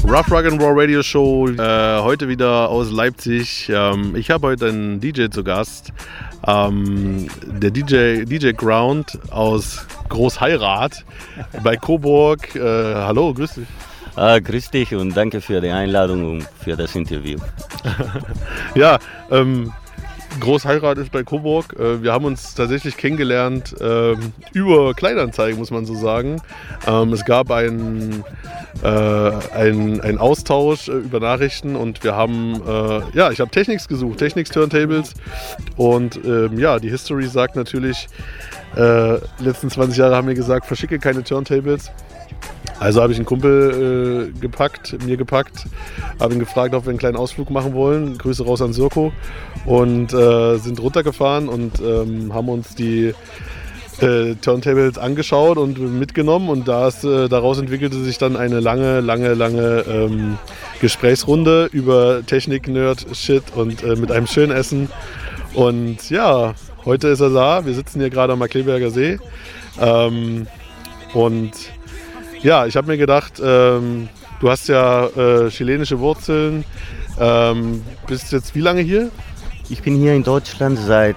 Rough Rock and Raw Radio Show, heute wieder aus Leipzig. Ich habe heute einen DJ zu Gast, der DJ Ground aus Großheirat bei Coburg. Hallo, grüß dich. Grüß dich und danke für die Einladung und für das Interview. Ja, Großheirat ist bei Coburg. Wir haben uns tatsächlich kennengelernt über Kleinanzeigen, muss man so sagen. Es gab einen Austausch über Nachrichten und wir haben, ich habe Technics gesucht, Technics Turntables und die History sagt natürlich, letzten 20 Jahre haben wir gesagt, verschicke keine Turntables. Also habe ich einen Kumpel mir gepackt, habe ihn gefragt, ob wir einen kleinen Ausflug machen wollen. Grüße raus an Sirko. Und sind runtergefahren und haben uns die Turntables angeschaut und mitgenommen. Und daraus entwickelte sich dann eine lange Gesprächsrunde über Technik, Nerd, Shit und mit einem schönen Essen. Und ja, heute ist er da. Wir sitzen hier gerade am Markkleeberger See. Ja, ich habe mir gedacht, du hast ja chilenische Wurzeln, bist jetzt wie lange hier? Ich bin hier in Deutschland seit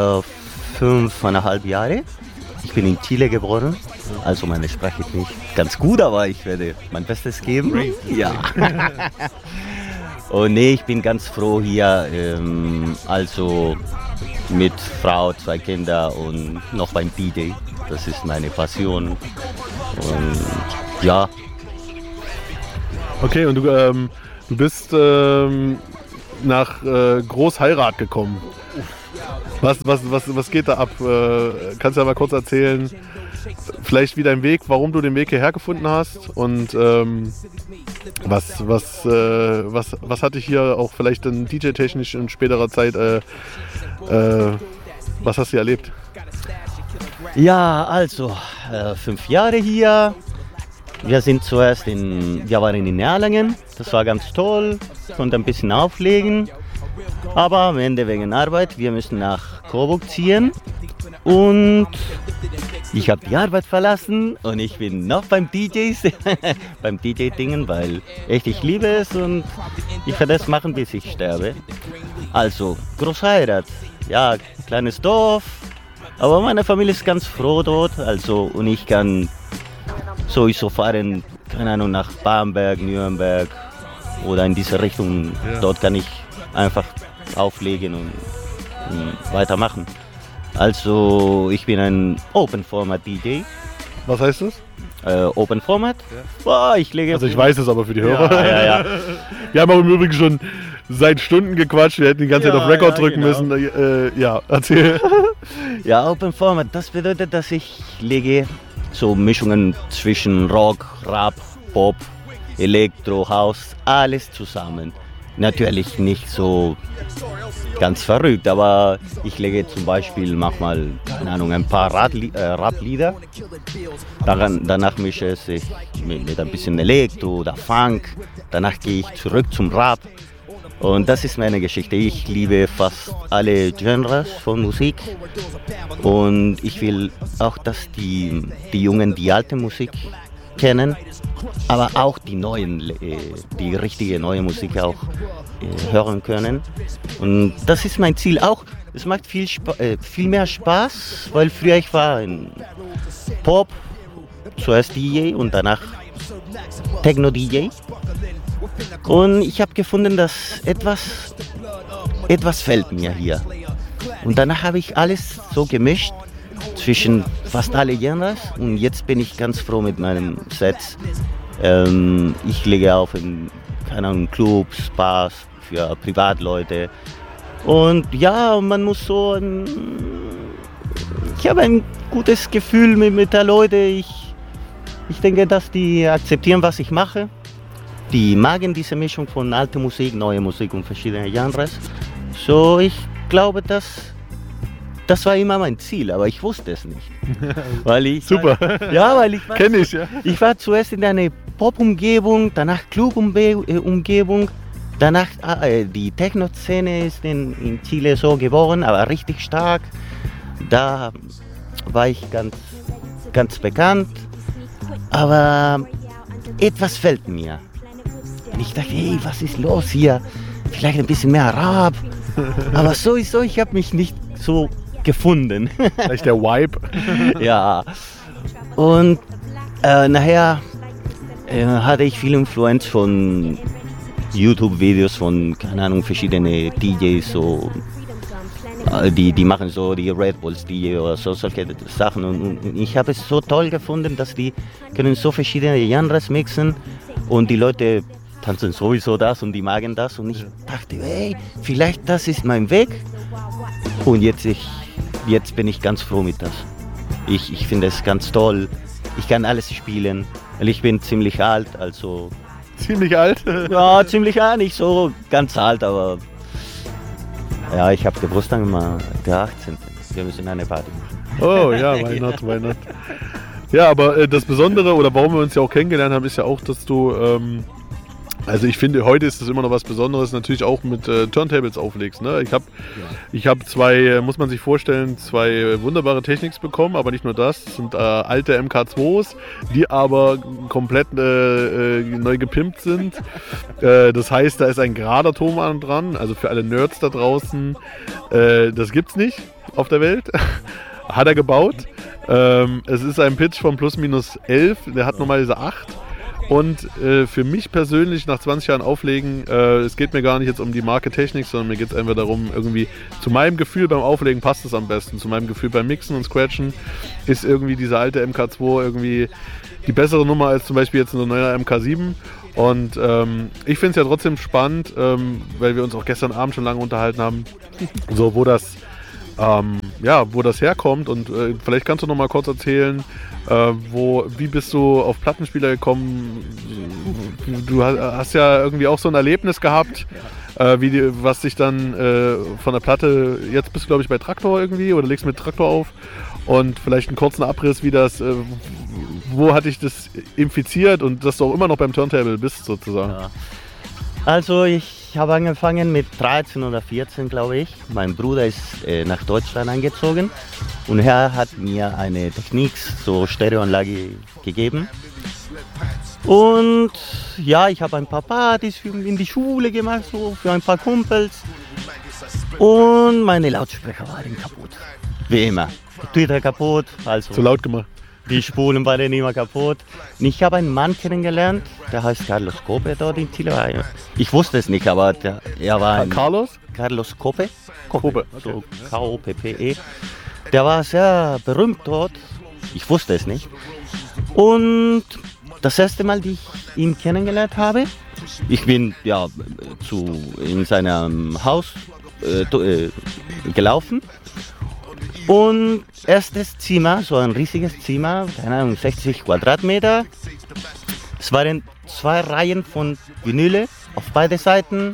5,5 Jahren. Ich bin in Chile geboren, also meine Sprache ist nicht ganz gut, aber ich werde mein Bestes geben. Ja. Und nee, ich bin ganz froh hier, also mit Frau, 2 Kinder und noch beim DJ. Das ist meine Passion. Und ja. Okay, und du bist nach Großheirat gekommen. Was geht da ab? Kannst du ja mal kurz erzählen, vielleicht wie dein Weg, warum du den Weg hierher gefunden hast und was hat dich hier auch vielleicht dann DJ-technisch in späterer Zeit, was hast du hier erlebt? Ja, also 5 Jahre hier. Wir waren in Erlangen, das war ganz toll, konnte ein bisschen auflegen, aber am Ende wegen Arbeit, wir müssen nach Coburg ziehen und ich habe die Arbeit verlassen und ich bin noch beim beim DJ-Dingen, weil echt ich liebe es und ich werde es machen, bis ich sterbe. Also Großheirat, ja, kleines Dorf. Aber meine Familie ist ganz froh dort, also und ich kann sowieso fahren, keine Ahnung, nach Bamberg, Nürnberg oder in diese Richtung. Ja. Dort kann ich einfach auflegen und weitermachen. Also ich bin ein Open Format DJ. Was heißt das? Open Format? Ja. Ich weiß es aber für die Hörer. Ja. Wir haben auch im Übrigen schon seit Stunden gequatscht, wir hätten die ganze Zeit auf Record drücken müssen. Erzähl. Ja, Open Format, das bedeutet, dass ich lege so Mischungen zwischen Rock, Rap, Pop, Elektro, House, alles zusammen. Natürlich nicht so ganz verrückt, aber ich lege zum Beispiel manchmal, keine Ahnung, ein paar Rap-Lieder. Danach mische ich mit ein bisschen Elektro oder Funk. Danach gehe ich zurück zum Rap. Und das ist meine Geschichte. Ich liebe fast alle Genres von Musik. Und ich will auch, dass die Jungen die alte Musik kennen, aber auch die richtige neue Musik auch hören können. Und das ist mein Ziel auch. Es macht viel mehr Spaß, weil früher ich war in Pop, zuerst DJ und danach Techno-DJ. Und ich habe gefunden, dass etwas fällt mir hier. Und danach habe ich alles so gemischt zwischen fast alle Genres. Und jetzt bin ich ganz froh mit meinem Set. Ich lege auf in, keine Ahnung, Clubs, Bars für Privatleute. Und ja, man muss so ich habe ein gutes Gefühl mit der Leute. Ich denke, dass die akzeptieren, was ich mache. Die mögen diese Mischung von alter Musik, neue Musik und verschiedene Genres. So, ich glaube, das war immer mein Ziel, aber ich wusste es nicht. Super. Kenn ich, ja. Ich war zuerst in einer Pop-Umgebung, danach Club-Umgebung, danach die Techno-Szene ist in Chile so geboren, aber richtig stark. Da war ich ganz bekannt, aber etwas fehlt mir. Und ich dachte, hey, was ist los hier? Vielleicht ein bisschen mehr Rap. Aber sowieso, ich habe mich nicht so gefunden. Vielleicht der Vibe. Ja. Und nachher hatte ich viel Influenz von YouTube-Videos von, keine Ahnung, verschiedene DJs, so, die machen so die Red Bulls DJ oder so, solche Sachen. Und ich habe es so toll gefunden, dass die können so verschiedene Genres mixen und die Leute tanzen sowieso das und die magen das. Und ich dachte, hey, vielleicht das ist mein Weg. Und jetzt bin ich ganz froh mit das. Ich finde es ganz toll. Ich kann alles spielen, weil ich bin ziemlich alt, also... Ziemlich alt? Ja, ziemlich alt, nicht so ganz alt, aber... Ja, ich habe Geburtstag der 18. Wir müssen eine Party machen. Oh ja, why not, why not. Ja, aber das Besondere, oder warum wir uns ja auch kennengelernt haben, ist ja auch, dass du... Also ich finde, heute ist das immer noch was Besonderes, natürlich auch mit Turntables auflegst. Ne? Ich hab zwei, muss man sich vorstellen, zwei wunderbare Techniks bekommen, aber nicht nur das sind alte MK2s, die aber komplett neu gepimpt sind. Das heißt, da ist ein gerader Ton dran, also für alle Nerds da draußen, das gibt's nicht auf der Welt. Hat er gebaut. Es ist ein Pitch von plus minus 11, der hat normalerweise 8. Und für mich persönlich nach 20 Jahren Auflegen, es geht mir gar nicht jetzt um die Marke Technik, sondern mir geht es einfach darum, irgendwie zu meinem Gefühl beim Auflegen passt es am besten. Zu meinem Gefühl beim Mixen und Scratchen ist irgendwie diese alte MK2 irgendwie die bessere Nummer als zum Beispiel jetzt eine neue MK7. Und ich finde es ja trotzdem spannend, weil wir uns auch gestern Abend schon lange unterhalten haben, so wo das herkommt. Und vielleicht kannst du noch mal kurz erzählen, wie bist du auf Plattenspieler gekommen? Du hast ja irgendwie auch so ein Erlebnis gehabt, was dich dann von der Platte, jetzt bist du glaube ich bei Traktor irgendwie oder legst mit Traktor auf und vielleicht einen kurzen Abriss, wie das, wo hat dich das infiziert und dass du auch immer noch beim Turntable bist sozusagen. Ja. Also ich habe angefangen mit 13 oder 14, glaube ich. Mein Bruder ist nach Deutschland eingezogen und er hat mir eine Technics, so Stereoanlage gegeben. Und ja, ich habe ein paar Partys in die Schule gemacht, so für ein paar Kumpels. Und meine Lautsprecher waren kaputt. Wie immer. Twitter kaputt. Also zu laut gemacht. Die Spulen waren immer kaputt. Und ich habe einen Mann kennengelernt, der heißt Carlos Cope dort in Chile. Ich wusste es nicht, aber er war ein... Carlos Cope? Cope. So K-O-P-P-E. Der war sehr berühmt dort. Ich wusste es nicht. Und das erste Mal, die ich ihn kennengelernt habe, ich bin ja in seinem Haus gelaufen. Und erstes Zimmer, so ein riesiges Zimmer, keine Ahnung, 60 Quadratmeter. Es waren 2 Reihen von Vinyle auf beide Seiten.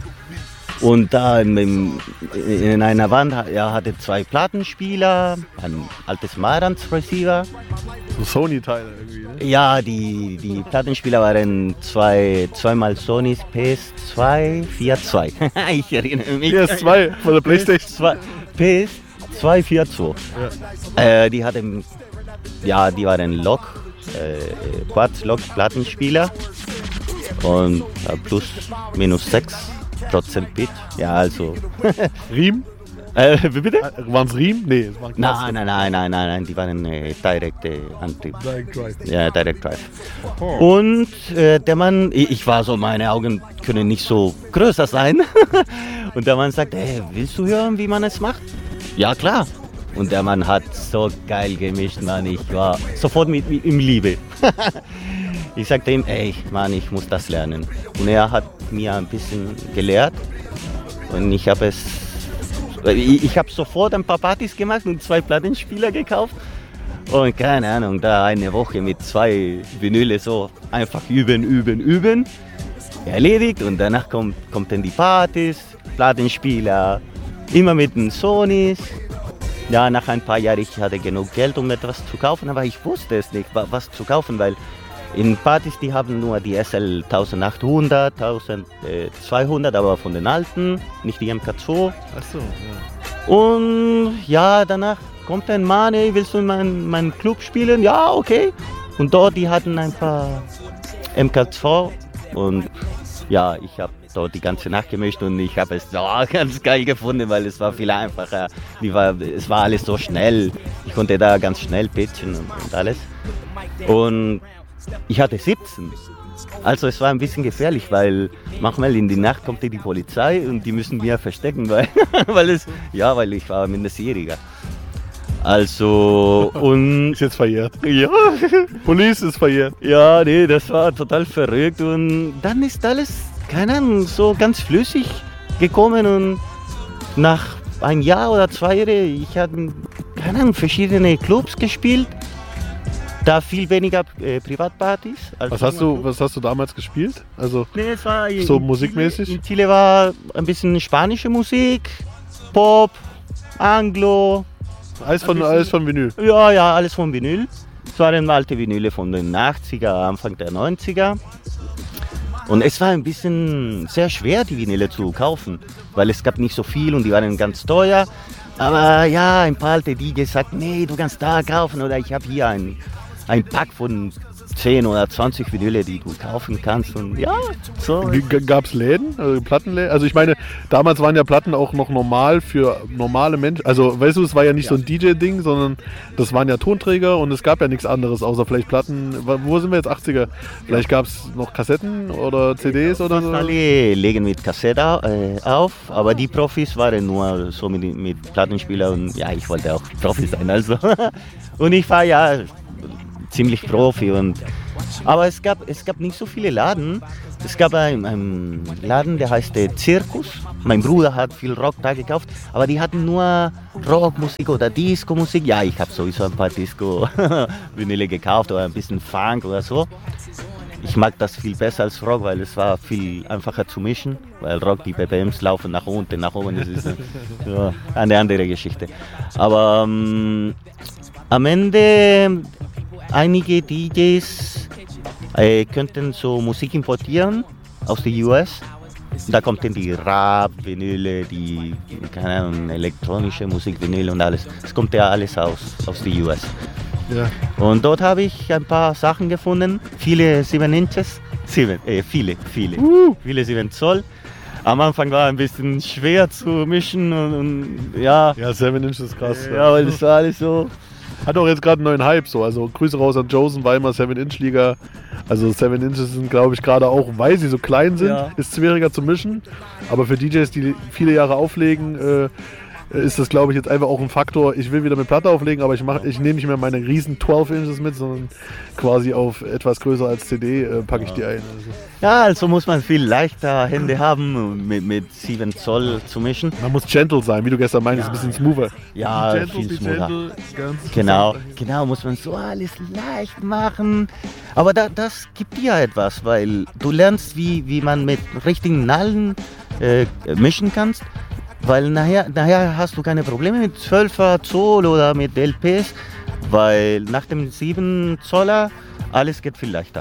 Und da in einer Wand, er hatte 2 Plattenspieler, ein altes Marantz-Receiver. So Sony-Teile irgendwie, ne? Ja, die Plattenspieler waren zweimal Sonys PS242. Ich erinnere mich. PS2 von der Playstation. PS242. Ja. Die waren Quartz-Lok-Plattenspieler und plus minus 6% Bit. Ja, also. Riem? Wie bitte? Waren es Riem? Nee, es waren Nein, die waren direkte Antrieb. Direct Drive. Ja, Direct Drive. Und der Mann, ich war so, meine Augen können nicht so größer sein. Und der Mann sagt, hey, willst du hören, wie man es macht? Ja, klar. Und der Mann hat so geil gemischt, Mann. Ich war sofort mit ihm Liebe. Ich sagte ihm, ey, Mann, ich muss das lernen. Und er hat mir ein bisschen gelehrt. Und ich habe sofort ein paar Partys gemacht und 2 Plattenspieler gekauft. Und keine Ahnung, da eine Woche mit 2 Vinyle so einfach üben. Erledigt. Und danach kommt dann die Partys, Plattenspieler. Immer mit den Sonys. Ja, nach ein paar Jahren, ich hatte genug Geld, um etwas zu kaufen, aber ich wusste es nicht, was zu kaufen, weil in Partys, die haben nur die SL 1800, 1200, aber von den alten, nicht die MK2. Ach so, ja. Und ja, danach kommt ein Mann, ey, willst du in meinem Club spielen? Ja, okay. Und dort, die hatten ein paar MK2 und ja, ich habe dort die ganze Nacht gemischt und ich habe es ganz geil gefunden, weil es war viel einfacher. Es war alles so schnell. Ich konnte da ganz schnell pitchen und alles. Und ich hatte 17. Also es war ein bisschen gefährlich, weil manchmal in die Nacht kommt die Polizei und die müssen mir verstecken, weil ich war Minderjähriger. Also und Ist jetzt verjährt. ja, Police ist verjährt. ja, nee, das war total verrückt und dann ist alles, keine Ahnung, so ganz flüssig gekommen und nach ein Jahr oder 2 Jahren, ich habe, keine Ahnung, verschiedene Clubs gespielt, da viel weniger Privatpartys. Was hast du damals gespielt? Also Nee, es war so musikmäßig? In Chile war ein bisschen spanische Musik, Pop, Anglo. Alles von Vinyl. Ja, alles von Vinyl. Es waren alte Vinyle von den 80er, Anfang der 90er. Und es war ein bisschen sehr schwer, die Vinyle zu kaufen, weil es gab nicht so viel und die waren ganz teuer. Aber ja, ein paar alte DJs sagten, nee, du kannst da kaufen oder ich habe hier ein Pack von 10 oder 20 Vinyle, die du kaufen kannst. Und ja, so. Gab es Läden, also Plattenläden? Also ich meine, damals waren ja Platten auch noch normal für normale Menschen. Also weißt du, es war ja nicht so ein DJ-Ding, sondern das waren ja Tonträger und es gab ja nichts anderes, außer vielleicht Platten. Wo sind wir jetzt, 80er? Vielleicht gab es noch Kassetten oder CDs oder so? Alle legen mit Kassette auf, aber die Profis waren nur so mit Plattenspieler und ja, ich wollte auch Profi sein. Also. Und ich war ja ziemlich Profi. Aber es gab nicht so viele Laden. Es gab einen Laden, der heißt Zirkus. Mein Bruder hat viel Rock da gekauft, aber die hatten nur Rockmusik oder Disco-Musik. Ja, ich habe sowieso ein paar Disco-Vinyle gekauft oder ein bisschen Funk oder so. Ich mag das viel besser als Rock, weil es war viel einfacher zu mischen, weil Rock, die BPMs laufen nach unten, nach oben, das ist eine andere Geschichte. Aber am Ende einige DJs könnten so Musik importieren aus den US. Da kommt dann die Rap, Vinyle, die keine Ahnung, elektronische Musik, Vinyl und alles. Es kommt ja alles aus den US. Ja. Und dort habe ich ein paar Sachen gefunden, viele 7 Inches, viele 7 Zoll. Am Anfang war ein bisschen schwer zu mischen und ja. Ja, 7 Inch ist krass. Ja, weil das war alles so. Hat auch jetzt gerade einen neuen Hype so. Also Grüße raus an Josen, Weimar 7-Inch-Liga. Also 7 Inches sind, glaube ich, gerade auch, weil sie so klein sind, ist schwieriger zu mischen. Aber für DJs, die viele Jahre auflegen, ist das, glaube ich, jetzt einfach auch ein Faktor. Ich will wieder mit Platte auflegen, aber ich nehme nicht mehr meine riesen 12 Inches mit, sondern quasi auf etwas größer als CD packe ich die ein. Also. Ja, also muss man viel leichter Hände haben, um mit 7 Zoll zu mischen. Man muss gentle sein, wie du gestern meintest, ein bisschen smoother. Ja, viel smoother. Genau, muss man so alles leicht machen. Aber das gibt dir etwas, weil du lernst, wie man mit richtigen Nadeln mischen kannst. Weil nachher hast du keine Probleme mit 12er Zoll oder mit LPs, weil nach dem 7 Zoller alles geht viel leichter.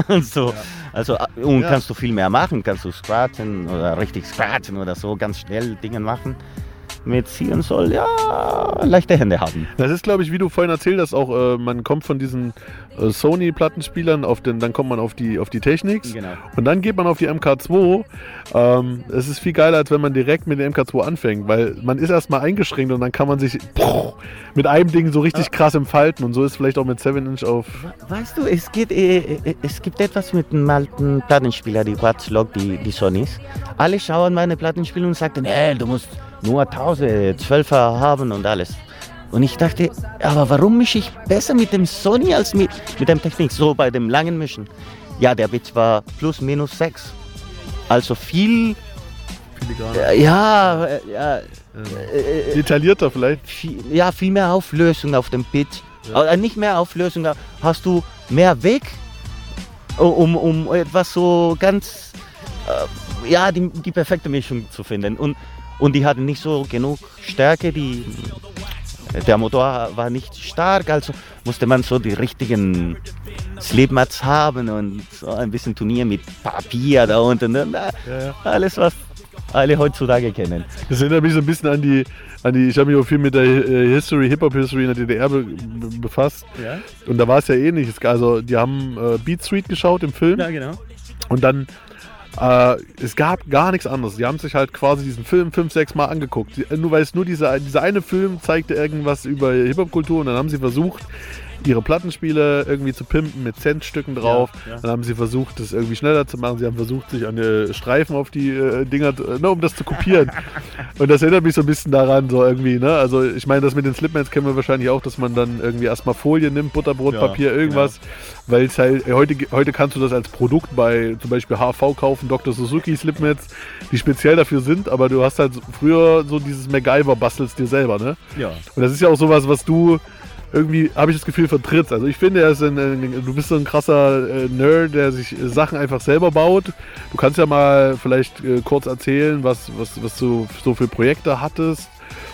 Kannst du viel mehr machen, kannst du scratchen oder richtig scratchen oder so, ganz schnell Dinge machen. Mit 7 Zoll, ja, leichte Hände haben. Das ist, glaube ich, wie du vorhin erzählt hast, auch man kommt von diesen Sony-Plattenspielern, dann kommt man auf die Technics, genau. Und dann geht man auf die MK2. Es ist viel geiler, als wenn man direkt mit der MK2 anfängt, weil man ist erstmal eingeschränkt und dann kann man sich mit einem Ding so richtig krass entfalten und so ist vielleicht auch mit 7 Inch auf... Weißt du, es gibt etwas mit dem alten Plattenspieler, die Watchlog, die Sonys. Alle schauen meine Plattenspieler und sagten, du musst nur 1012er haben und alles. Und ich dachte, aber warum mische ich besser mit dem Sony als mit dem Technik, so bei dem langen Mischen? Ja, der Pitch war plus minus 6. Also viel... detaillierter vielleicht? Viel mehr Auflösung auf dem Pitch. Ja. Nicht mehr Auflösung, hast du mehr Weg, um etwas so ganz... die perfekte Mischung zu finden. Und die hatten nicht so genug Stärke, der Motor war nicht stark, also musste man so die richtigen Slipmats haben und so ein bisschen Turnier mit Papier da unten. Alles, was alle heutzutage kennen. Das erinnert mich so ein bisschen an die ich habe mich auch viel mit der Hip-Hop-History in der DDR befasst. Ja? Und da war es ja ähnlich. Also die haben Beat Street geschaut im Film. Ja, genau. Und dann Es gab gar nichts anderes. Die haben sich halt quasi diesen Film 5-6 Mal angeguckt. Nur weil es nur dieser eine Film zeigte irgendwas über Hip-Hop-Kultur und dann haben sie versucht, ihre Plattenspiele irgendwie zu pimpen mit Centstücken drauf. Ja. Dann haben sie versucht, das irgendwie schneller zu machen. Sie haben versucht, sich an Streifen auf die Dinger, um das zu kopieren. Und das erinnert mich so ein bisschen daran, so irgendwie, ne? Also ich meine, das mit den Slipmats kennen wir wahrscheinlich auch, dass man dann irgendwie erstmal Folie nimmt, Butterbrotpapier, irgendwas. Genau. Weil es halt, heute kannst du das als Produkt bei zum Beispiel HV kaufen, Dr. Suzuki Slipmats, die speziell dafür sind, aber du hast halt früher so dieses MacGyver bastelst dir selber, ne? Ja. Und das ist ja auch sowas, was du irgendwie, habe ich das Gefühl, vertrittst. Also ich finde, du bist so ein krasser Nerd, der sich Sachen einfach selber baut. Du kannst ja mal vielleicht kurz erzählen, was du so für Projekte hattest.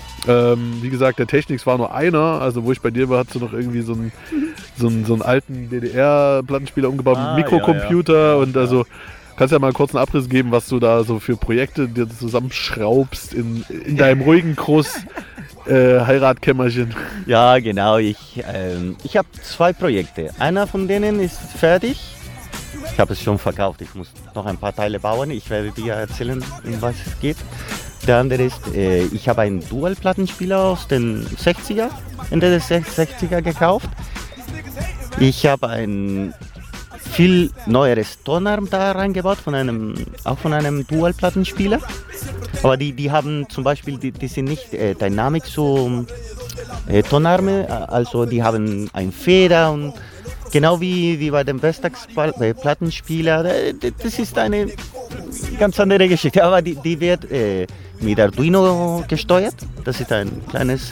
Wie gesagt, der Technics war nur einer, also wo ich bei dir war, hast du noch irgendwie so einen alten DDR-Plattenspieler umgebaut mit Mikrocomputer und also kannst ja mal kurz einen Abriss geben, was du da so für Projekte dir zusammenschraubst in deinem ruhigen Heiratkämmerchen. Ja, genau. Ich habe 2 Projekte. Einer von denen ist fertig. Ich habe es schon verkauft. Ich muss noch ein paar Teile bauen. Ich werde dir erzählen, um was es geht. Der andere ist, ich habe einen Dual-Plattenspieler aus den 60er, Ende des 60er gekauft. Ich habe ein viel neueres Tonarm da reingebaut, auch von einem Dual-Plattenspieler. Aber die haben zum Beispiel, die sind nicht Dynamic so Tonarme, also die haben ein Feder und genau wie bei dem Vestax Plattenspieler, das ist eine ganz andere Geschichte, aber die wird mit Arduino gesteuert, das ist ein kleines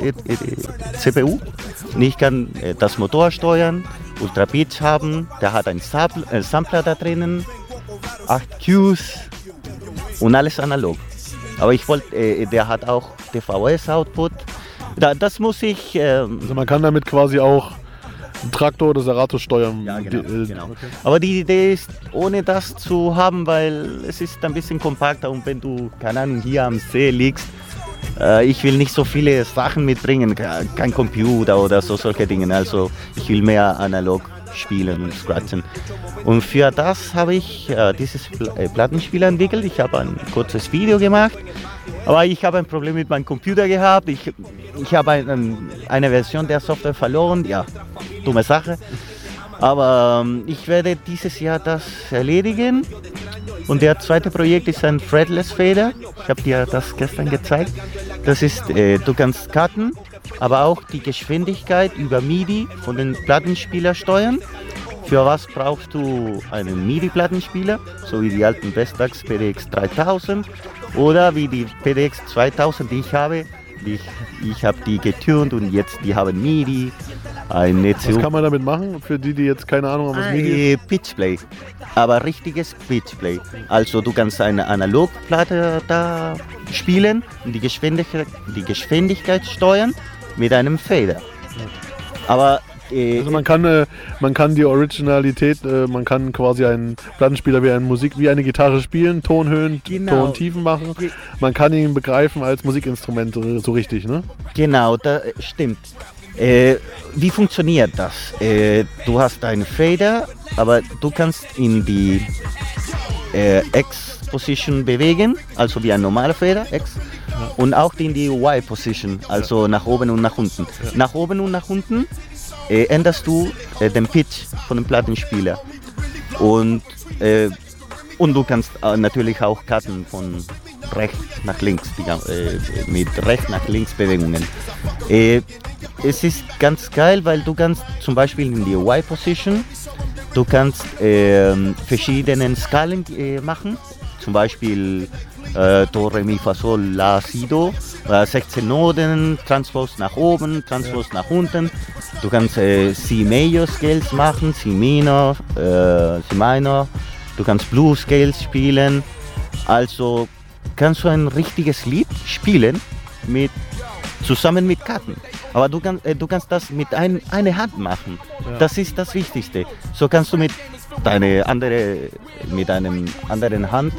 CPU und ich kann das Motor steuern, Ultra Pitch haben, der hat einen Sampler da drinnen, 8 Cues und alles analog. Aber ich wollte, der hat auch DVS-Output. Das muss ich. Also man kann damit quasi auch einen Traktor oder Serato steuern. Ja, genau. Okay. Aber die Idee ist, ohne das zu haben, weil es ist ein bisschen kompakter und wenn du, keine Ahnung, hier am See liegst, ich will nicht so viele Sachen mitbringen, kein Computer oder solche Dinge. Also ich will mehr analog spielen und scratchen. Und für das habe ich dieses Plattenspiel entwickelt. Ich habe ein kurzes Video gemacht, aber ich habe ein Problem mit meinem Computer gehabt. Ich habe eine Version der Software verloren. Ja, dumme Sache. Aber ich werde dieses Jahr das erledigen. Und der zweite Projekt ist ein Fretless Fader. Ich habe dir das gestern gezeigt. Das ist, du kannst cutten, aber auch die Geschwindigkeit über MIDI von den Plattenspieler steuern. Für was brauchst du einen MIDI-Plattenspieler, so wie die alten Vestax PDX 3000 oder wie die PDX 2000, die ich habe. Ich habe die getunt und jetzt die haben MIDI. Was kann man damit machen, für die jetzt keine Ahnung haben, was MIDI ist? Pitchplay, aber richtiges Pitchplay. Also du kannst eine Analogplatte da spielen und die Geschwindigkeit steuern mit einem Fader. Aber also man kann die Originalität, man kann quasi einen Plattenspieler wie eine Gitarre spielen, Tonhöhen, Tontiefen machen. Man kann ihn begreifen als Musikinstrument so richtig, ne? Genau, das stimmt. Wie funktioniert das? Du hast einen Fader, aber du kannst in die X-Position bewegen, also wie ein normaler Fader, X. Und auch in die Y-Position, also nach oben und nach unten. Ja. Nach oben und nach unten änderst du den Pitch von dem Plattenspieler. Und du kannst natürlich auch cutten von rechts nach links, mit rechts nach links Bewegungen. Es ist ganz geil, weil du kannst zum Beispiel in die Y-Position, du kannst verschiedene Skalen machen, zum Beispiel Do, Re, Mi, Fa, Sol, La, Si, Do, 16 Noten, Transpose nach oben, Transpose nach unten. Du kannst C Major Scales machen, C Minor, C Minor. Du kannst Blues Scales spielen. Also kannst du ein richtiges Lied spielen zusammen mit Karten. Aber du kannst das mit einer Hand machen. Ja. Das ist das Wichtigste. So kannst du mit einer anderen Hand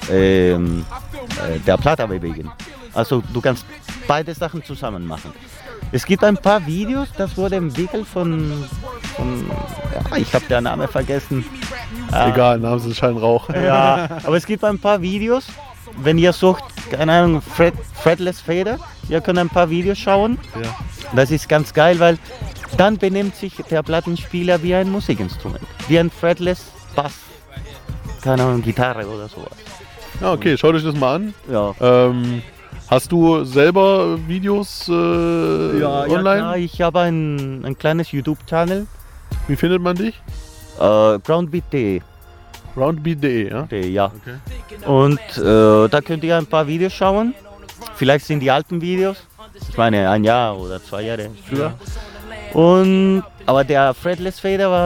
der Platte bewegen. Also du kannst beide Sachen zusammen machen. Es gibt ein paar Videos, das wurde entwickelt von ich habe den Namen vergessen, Egal, Namen sind Scheinrauch. Ja, aber es gibt ein paar Videos. Wenn ihr sucht, keine Ahnung, Fretless Fader, ihr könnt ein paar Videos schauen. Ja. Das ist ganz geil, weil dann benimmt sich der Plattenspieler wie ein Musikinstrument. Wie ein Fretless Bass. Keine Ahnung, Gitarre oder sowas. Ja, okay, schaut euch das mal an. Ja. Hast du selber Videos online? Ja, ich habe ein kleines YouTube-Channel. Wie findet man dich? Groundbeat.de. Roundbeat.de, ja? Ja. Okay. Und da könnt ihr ein paar Videos schauen. Vielleicht sind die alten Videos. Ich meine, 1 Jahr oder 2 Jahre früher. Aber der Fretless Fader war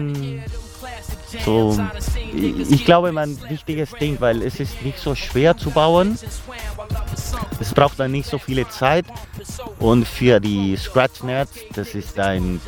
ich glaube, mein wichtiges Ding, weil es ist nicht so schwer zu bauen. Es braucht dann nicht so viele Zeit. Und für die Scratch-Nerds, das ist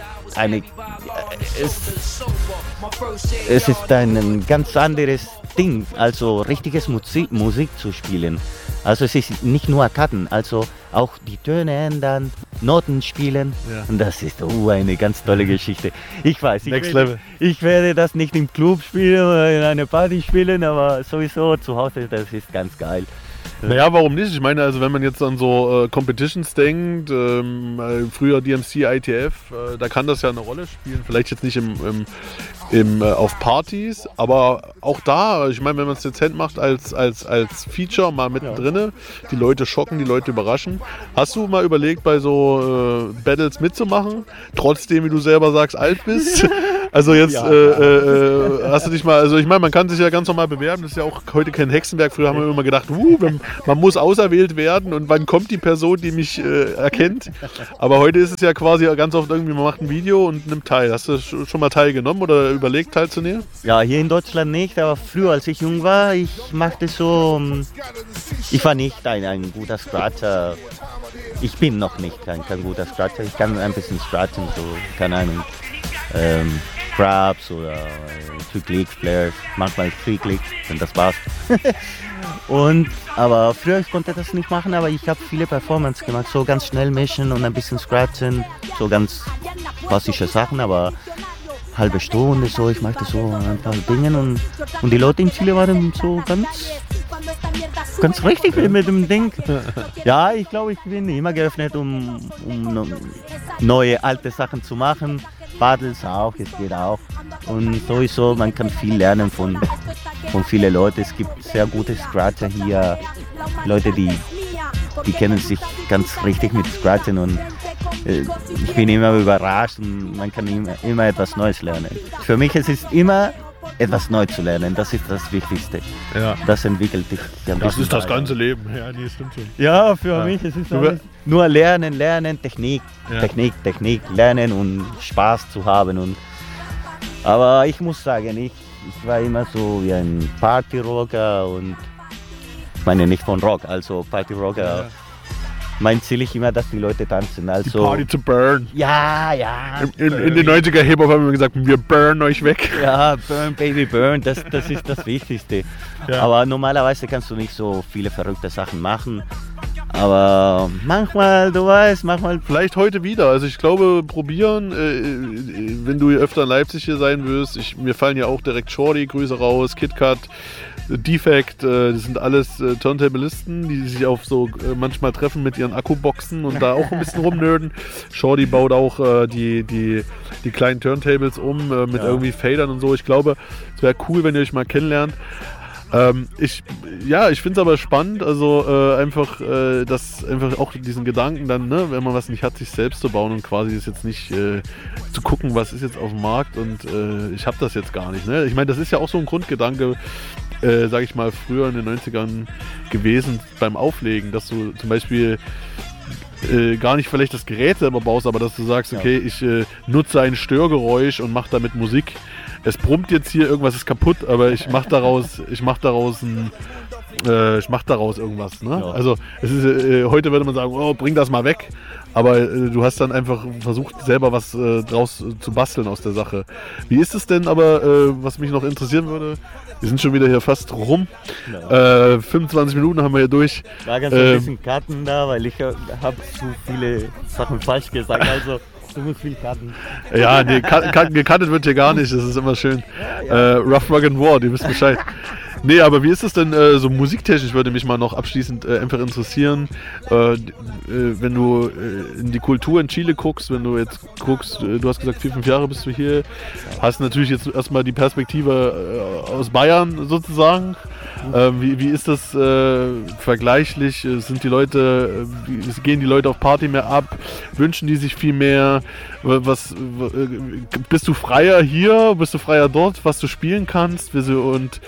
es ist ein ganz anderes Ding, also richtiges Musik zu spielen. Also es ist nicht nur Karten, also auch die Töne ändern, Noten spielen. Ja. Und das ist eine ganz tolle Geschichte. Ich weiß, ich werde das nicht im Club spielen oder in einer Party spielen, aber sowieso zu Hause, das ist ganz geil. Naja, warum nicht? Ich meine, also wenn man jetzt an so Competitions denkt, früher DMC, ITF, da kann das ja eine Rolle spielen. Vielleicht jetzt nicht auf Partys, aber auch da, ich meine, wenn man es dezent macht als Feature mal mittendrin, die Leute schocken, die Leute überraschen. Hast du mal überlegt, bei so Battles mitzumachen, trotzdem, wie du selber sagst, alt bist? Also jetzt hast du dich mal, also ich meine, man kann sich ja ganz normal bewerben, das ist ja auch heute kein Hexenwerk. Früher haben wir immer gedacht, man muss auserwählt werden und wann kommt die Person, die mich erkennt. Aber heute ist es ja quasi ganz oft irgendwie, man macht ein Video und nimmt teil. Hast du schon mal teilgenommen oder überlegt teilzunehmen? Ja, hier in Deutschland nicht, aber früher, als ich jung war, ich machte so, ich war nicht ein guter Scratcher. Ich bin noch nicht kein guter Scratcher. Ich kann ein bisschen scratchen, so, keine Ahnung. Grabs oder 2-Click-Flares, manchmal 3-Click und das war's. Aber früher ich konnte das nicht machen, aber ich habe viele Performance gemacht, so ganz schnell mischen und ein bisschen scratchen, so ganz klassische Sachen, aber halbe Stunde so, ich machte so ein paar Dinge und die Leute in Chile waren so ganz richtig mit dem Ding. Ja, ich glaube, ich bin immer geöffnet, um neue, alte Sachen zu machen. Battles auch, es geht auch. Und sowieso, man kann viel lernen von vielen Leuten. Es gibt sehr gute Scratcher hier, Leute, die kennen sich ganz richtig mit Scratchen und ich bin immer überrascht und man kann immer etwas Neues lernen. Für mich ist es immer etwas Neues zu lernen, das ist das Wichtigste. Ja. Das entwickelt dich. Das ist das ganze Leben. Ja, die stimmt schon. Ja, für mich ist es nur Lernen, Technik, Technik, lernen und Spaß zu haben. Aber ich muss sagen, ich war immer so wie ein Partyrocker und ich meine nicht von Rock, also Partyrocker. Ja. Mein Ziel ist immer, dass die Leute tanzen. Also, die Party to burn. Ja. In den 90er Hip-Hop haben wir gesagt, wir burn euch weg. Ja, burn, baby, burn, das ist das Wichtigste. Ja. Aber normalerweise kannst du nicht so viele verrückte Sachen machen. Aber manchmal, du weißt, vielleicht heute wieder. Also ich glaube, probieren, wenn du öfter in Leipzig hier sein wirst. Mir fallen ja auch direkt Shorty, Grüße raus, KitKat, Defect, das sind alles Turntablisten, die sich auf so manchmal treffen mit ihren Akkuboxen und da auch ein bisschen rumnörden. Shorty baut auch die kleinen Turntables mit irgendwie Fadern und so. Ich glaube, es wäre cool, wenn ihr euch mal kennenlernt. Ich finde es aber spannend, also einfach auch diesen Gedanken dann, ne, wenn man was nicht hat, sich selbst zu bauen und quasi ist jetzt nicht zu gucken, was ist jetzt auf dem Markt und ich habe das jetzt gar nicht. Ne? Ich meine, das ist ja auch so ein Grundgedanke, sage ich mal, früher in den 90ern gewesen beim Auflegen, dass du zum Beispiel gar nicht vielleicht das Gerät selber baust, aber dass du sagst, okay, ich nutze ein Störgeräusch und mache damit Musik. Es brummt jetzt hier, irgendwas ist kaputt, aber ich mache daraus irgendwas. Ne? Ja. Also es ist, heute würde man sagen, oh, bring das mal weg. Aber du hast dann einfach versucht, selber was draus zu basteln aus der Sache. Wie ist es denn aber, was mich noch interessieren würde, wir sind schon wieder hier fast rum. Ja. 25 Minuten haben wir hier durch. Da ganz ein bisschen Karten da, weil ich habe zu viele Sachen falsch gesagt. Also du musst viel cutten. Ja, nee, gecuttet wird hier gar nicht, das ist immer schön. Rough, Rugged War, die wissen Bescheid. Nee, aber wie ist es denn so musiktechnisch, würde mich mal noch abschließend einfach interessieren, wenn du in die Kultur in Chile guckst, wenn du jetzt guckst, du hast gesagt 4-5 Jahre bist du hier, hast natürlich jetzt erstmal die Perspektive aus Bayern sozusagen. Wie ist das vergleichlich? Sind die Leute, gehen die Leute auf Party mehr ab? Wünschen die sich viel mehr? Bist du freier hier? Bist du freier dort, was du spielen kannst? Und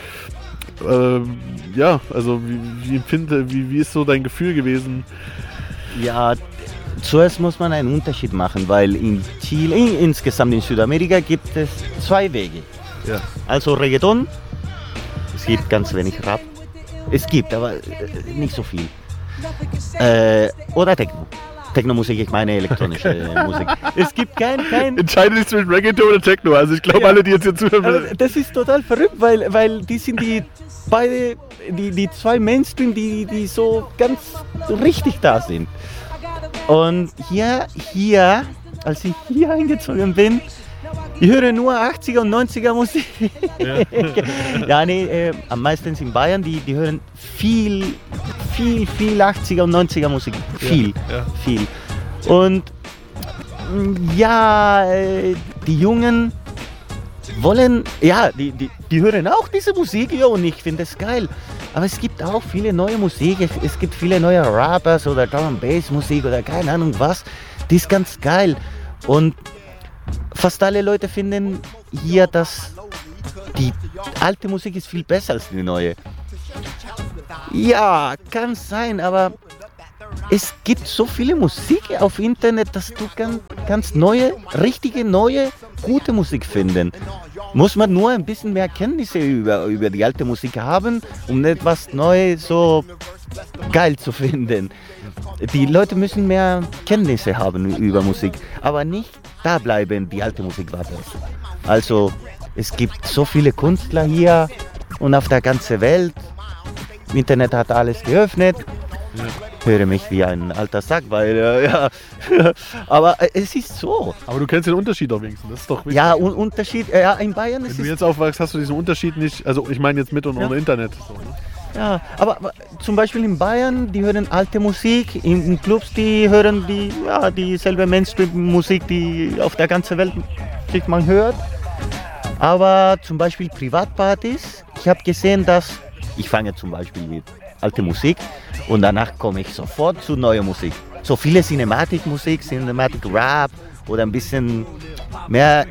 ja, also wie ist so dein Gefühl gewesen? Ja, zuerst muss man einen Unterschied machen, weil in Chile, insgesamt in Südamerika gibt es 2 Wege. Ja. Also Reggaeton, es gibt ganz wenig Rap, es gibt, aber nicht so viel. Oder Techno. Techno-Musik, ich meine elektronische Musik. Es gibt kein... Entscheide dich zwischen Reggaeton oder Techno. Also ich glaube, alle, die jetzt hier zuhören... Das ist total verrückt, weil die sind beide die 2 Mainstream, die so ganz richtig da sind. Und hier, als ich hier eingezogen bin, ich höre nur 80er und 90er Musik. Ja, nee, am meisten in Bayern, die hören viel 80er und 90er Musik. Viel. Und ja, die Jungen wollen, ja, die hören auch diese Musik, ja, und ich finde es geil. Aber es gibt auch viele neue Musik, es gibt viele neue Rappers oder Drum & Bass Musik oder keine Ahnung was, die ist ganz geil. Und fast alle Leute finden hier, dass die alte Musik ist viel besser als die neue. Ja, kann sein, aber es gibt so viele Musik auf Internet, dass du kannst richtige, neue, gute Musik finden. Muss man nur ein bisschen mehr Kenntnisse über die alte Musik haben, um etwas Neues so geil zu finden. Die Leute müssen mehr Kenntnisse haben über Musik, aber nicht da bleiben, die alte Musik war besser. Also es gibt so viele Künstler hier und auf der ganzen Welt. Das Internet hat alles geöffnet. Ich höre mich wie ein alter Sack, weil ja, aber es ist so. Aber du kennst den Unterschied auch wenigstens, das ist doch wichtig. Ja, Unterschied, ja, in Bayern ist es... Wenn du jetzt aufwachst, hast du diesen Unterschied nicht, also ich meine jetzt mit und ohne Internet. So, ne? Ja, aber zum Beispiel in Bayern, die hören alte Musik, in Clubs, die hören dieselbe Mainstream-Musik, die auf der ganzen Welt sich man hört. Aber zum Beispiel Privatpartys, ich habe gesehen, dass ich fange zum Beispiel mit alte Musik und danach komme ich sofort zu neuer Musik. So viele Cinematic-Musik, Cinematic-Rap oder ein bisschen mehr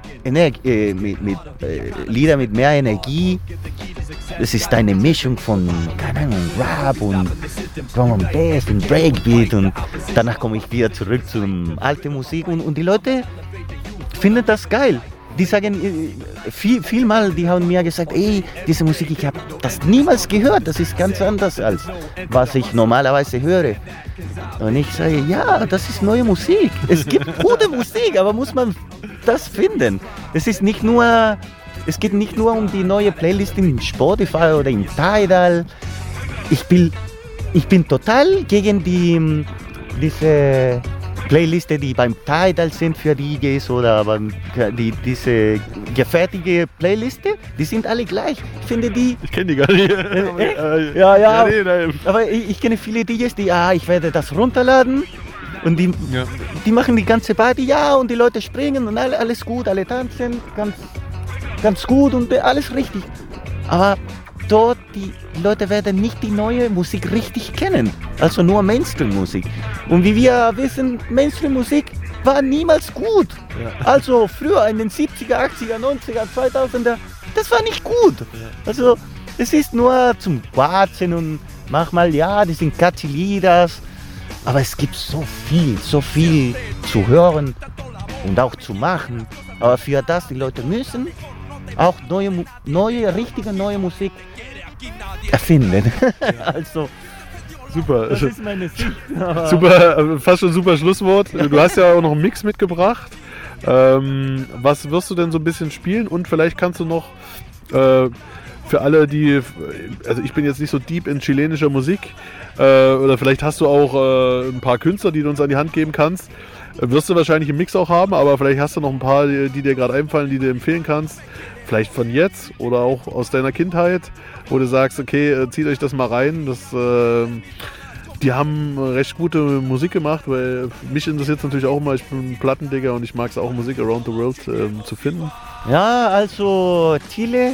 Lieder mit mehr Energie. Es ist eine Mischung von, keine Ahnung, Rap und Drum and Bass und Breakbeat und danach komme ich wieder zurück zur alten Musik und die Leute finden das geil. Die sagen, vielmal, die haben mir gesagt, ey, diese Musik, ich habe das niemals gehört, das ist ganz anders als was ich normalerweise höre. Und ich sage, ja, das ist neue Musik. Es gibt gute Musik, aber muss man das finden. Es geht nicht nur um die neue Playlist in Spotify oder in Tidal. Ich bin total gegen diese Playliste, die beim Tidal sind für DJs oder diese gefertigte Playliste, die sind alle gleich. Ich finde die... Ich kenne die gar nicht. Ja. Nee. Aber ich kenne viele DJs, ich werde das runterladen und die machen die ganze Party, ja, und die Leute springen und alles gut, alle tanzen, ganz gut und alles richtig. Aber dort, die Leute werden nicht die neue Musik richtig kennen, also nur Mainstream-Musik. Und wie wir wissen, Mainstream-Musik war niemals gut. Ja. Also früher in den 70er, 80er, 90er, 2000er, das war nicht gut. Also es ist nur zum Quatschen und manchmal, ja, die sind catchy Lieder, aber es gibt so viel zu hören und auch zu machen. Aber für das, die Leute müssen auch richtige neue Musik erfinden. Also super. Das ist meine Sicht. Super, fast schon super Schlusswort. Du hast ja auch noch einen Mix mitgebracht. Was wirst du denn so ein bisschen spielen? Und vielleicht kannst du noch für alle, also ich bin jetzt nicht so deep in chilenischer Musik, oder vielleicht hast du auch ein paar Künstler, die du uns an die Hand geben kannst. Wirst du wahrscheinlich im Mix auch haben, aber vielleicht hast du noch ein paar, die dir gerade einfallen, die du empfehlen kannst. Vielleicht von jetzt oder auch aus deiner Kindheit, wo du sagst, okay, zieht euch das mal rein. Die haben recht gute Musik gemacht, weil mich interessiert es natürlich auch immer, ich bin ein Plattendigger und ich mag es auch, Musik around the world zu finden. Ja, also Chile,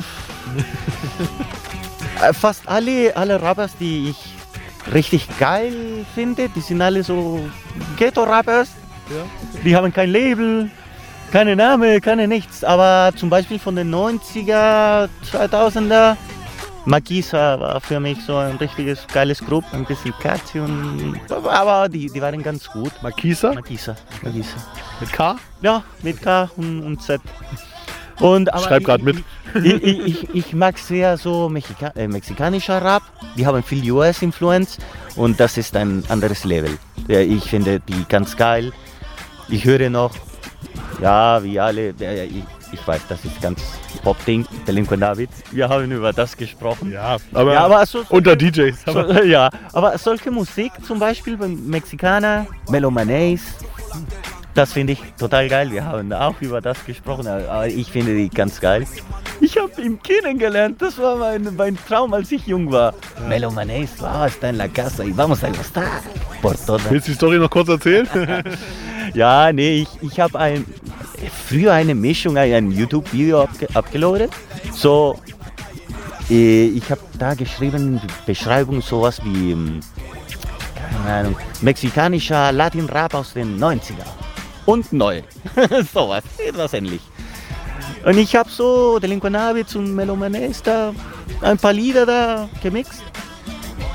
fast alle Rappers, die ich richtig geil finde, die sind alle so Ghetto-Rappers. Ja. Die haben kein Label, keine Name, keine nichts. Aber zum Beispiel von den 90er, 2000er, Makisa war für mich so ein richtiges geiles Gruppe, ein bisschen catchy, aber die waren ganz gut. Makisa? Makisa. Mit K? Ja, mit K und Z. Und, aber schreib gerade mit. Ich mag sehr so mexikanischer Rap. Die haben viel US-Influence und das ist ein anderes Level. Ich finde die ganz geil. Ich höre noch, ja, wie alle, ich weiß, das ist ganz Pop-Ding, Delinquent David. Wir haben über das gesprochen. Ja, aber unter DJs. Ja, aber solche Musik, zum Beispiel beim Mexikaner, Melomanes, das finde ich total geil. Wir haben auch über das gesprochen, aber ich finde die ganz geil. Ich habe ihn kennengelernt, das war mein Traum, als ich jung war. Ja. Melomanes, está en la casa y vamos a gustar por todas. Willst du die Story noch kurz erzählen? Ja, nee, ich habe früher eine Mischung, ein YouTube-Video abgeladen. So, ich habe da geschrieben, Beschreibung sowas wie, keine Ahnung, mexikanischer Latin-Rap aus den 90er. Und neu. Sowas, etwas ähnlich. Und ich habe so Delinquent David und Melomanes da ein paar Lieder da gemixt.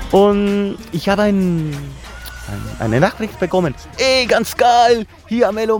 Und ich habe eine Nachricht bekommen. Ey, ganz geil, hier Melomanes.